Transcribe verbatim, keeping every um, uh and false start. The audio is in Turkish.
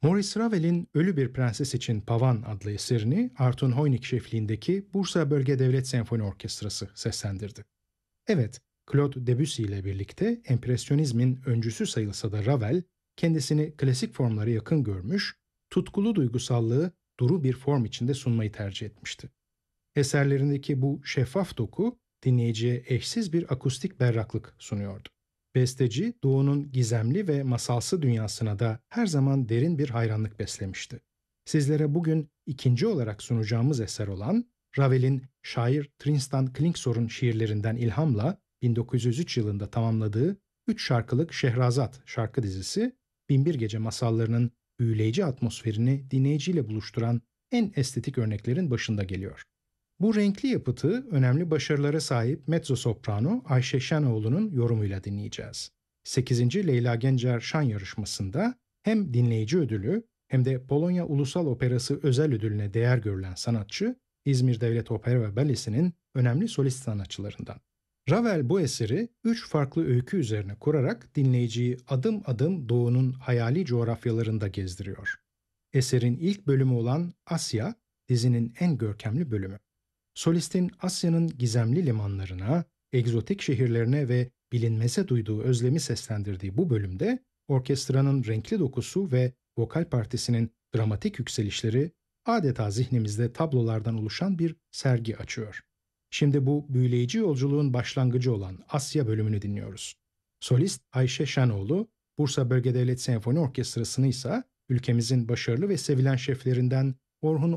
Maurice Ravel'in Ölü Bir Prenses için Pavan adlı eserini Arthur Hoynik şefliğindeki Bursa Bölge Devlet Senfoni Orkestrası seslendirdi. Evet, Claude Debussy ile birlikte empresyonizmin öncüsü sayılsa da Ravel, kendisini klasik formlara yakın görmüş, tutkulu duygusallığı duru bir form içinde sunmayı tercih etmişti. Eserlerindeki bu şeffaf doku dinleyiciye eşsiz bir akustik berraklık sunuyordu. Besteci, Doğu'nun gizemli ve masalsı dünyasına da her zaman derin bir hayranlık beslemişti. Sizlere bugün ikinci olarak sunacağımız eser olan Ravel'in şair Tristan Klingsor'un şiirlerinden ilhamla bin dokuz yüz üç yılında tamamladığı üç şarkılık Şehrazat şarkı dizisi, Binbir Gece masallarının büyüleyici atmosferini dinleyiciyle buluşturan en estetik örneklerin başında geliyor. Bu renkli yapıtı önemli başarılara sahip mezzo-soprano Ayşe Şenoğlu'nun yorumuyla dinleyeceğiz. sekizinci Leyla Gencer Şan Yarışması'nda hem dinleyici ödülü hem de Polonya Ulusal Operası özel ödülüne değer görülen sanatçı, İzmir Devlet Opera ve Balesi'nin önemli solist sanatçılarından. Ravel bu eseri üç farklı öykü üzerine kurarak dinleyiciyi adım adım Doğu'nun hayali coğrafyalarında gezdiriyor. Eserin ilk bölümü olan Asya, dizinin en görkemli bölümü. Solistin Asya'nın gizemli limanlarına, egzotik şehirlerine ve bilinmeze duyduğu özlemi seslendirdiği bu bölümde orkestranın renkli dokusu ve vokal partisinin dramatik yükselişleri adeta zihnimizde tablolardan oluşan bir sergi açıyor. Şimdi bu büyüleyici yolculuğun başlangıcı olan Asya bölümünü dinliyoruz. Solist Ayşe Şenoğlu, Bursa Bölge Devlet Senfoni Orkestrası'nı ise ülkemizin başarılı ve sevilen şeflerinden Orhun